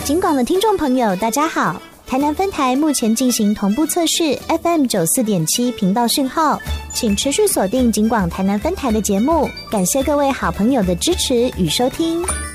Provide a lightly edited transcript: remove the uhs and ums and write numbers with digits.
警广的听众朋友大家好，台南分台目前进行同步测试 FM 94.7频道讯号，请持续锁定警广台南分台的节目，感谢各位好朋友的支持与收听。